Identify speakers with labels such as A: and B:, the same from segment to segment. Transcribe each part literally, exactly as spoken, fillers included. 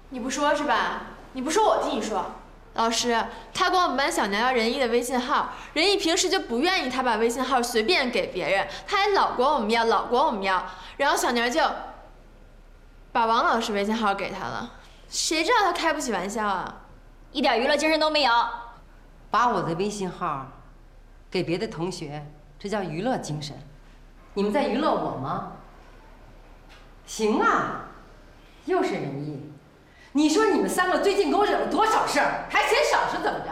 A: 你不说是吧？你不说我替你说。老师，他管我们班小娘要任意的微信号，任意平时就不愿意他把微信号随便给别人，他还老管我们要，老管我们要，然后小娘就把王老师微信号给他了。谁知道他开不起玩笑啊？
B: 一点娱乐精神都没有。
C: 把我的微信号给别的同学，这叫娱乐精神。你们在娱乐我吗？行啊，又是仁义。你说你们三个最近给我惹了多少事儿，还嫌少是怎么着？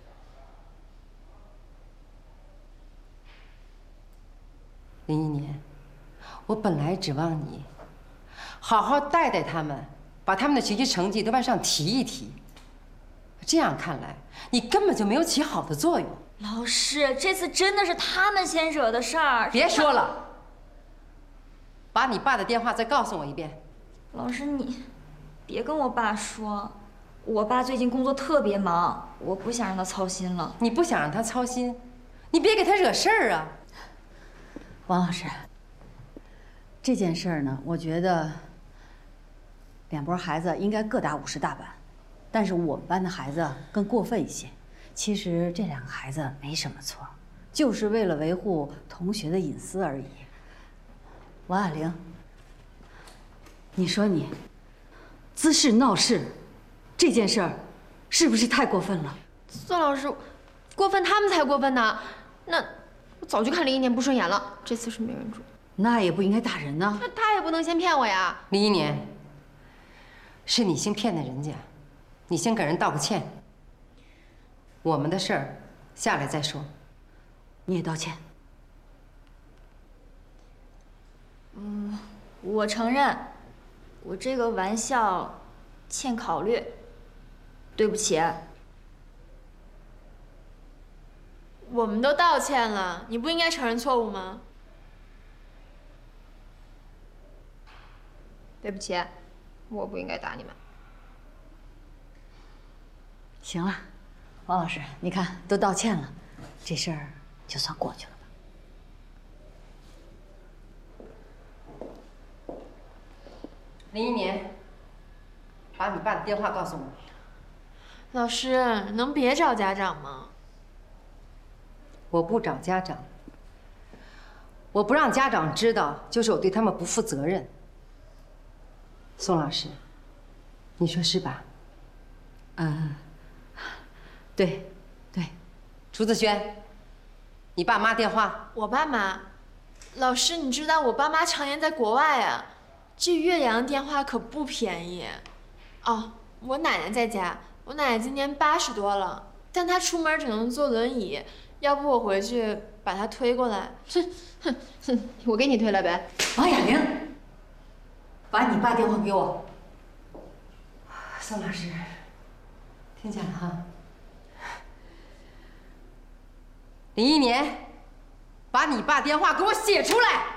C: 林一年，我本来指望你好好带带他们，把他们的学习成绩都往上提一提。这样看来，你根本就没有起好的作用。
B: 老师，这次真的是他们先惹的事儿。
C: 别说了，把你爸的电话再告诉我一遍。
B: 老师，你别跟我爸说，我爸最近工作特别忙，我不想让他操心了。
C: 你不想让他操心，你别给他惹事儿啊。
D: 王老师，这件事儿呢，我觉得两拨孩子应该各打五十大板，但是我们班的孩子更过分一些。其实这两个孩子没什么错，就是为了维护同学的隐私而已。王亚玲，你说你滋事闹事这件事儿，是不是太过分了？
A: 宋老师，过分他们才过分呢。那我早就看林一年不顺眼了，这次是没忍住。
D: 那也不应该打人呢。
A: 那他也不能先骗我呀。
C: 林一年，是你先骗的人家，你先给人道个歉。我们的事儿下来再说。
D: 你也道歉。
B: 嗯，我承认，我这个玩笑欠考虑，对不起。
A: 我们都道歉了，你不应该承认错误吗？对不起，我不应该打你们。
D: 行了，王老师，你看都道歉了，这事儿就算过去了
C: 吧。林一年，把你爸的电话告诉我。
A: 老师，能别找家长吗？
C: 我不找家长，我不让家长知道，就是我对他们不负责任。宋老师，你说是吧？
D: 嗯，对，对。
C: 朱子轩，你爸妈电话？
A: 我爸妈，老师，你知道我爸妈常年在国外啊，这岳阳电话可不便宜。哦，我奶奶在家，我奶奶今年八十多了，但她出门只能坐轮椅。要不我回去把他推过来？哼哼哼，我给你推了呗。
D: 王亚玲，把你爸电话给我。
C: 宋老师，听见了哈？林一年，把你爸电话给我写出来。